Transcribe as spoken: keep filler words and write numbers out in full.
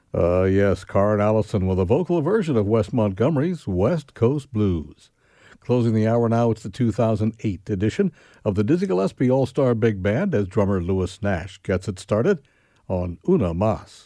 Uh, yes, Carr Allison with a vocal version of Wes Montgomery's West Coast Blues. Closing the hour now, it's the two thousand eight edition of the Dizzy Gillespie All-Star Big Band as drummer Louis Nash gets it started on Una Mas.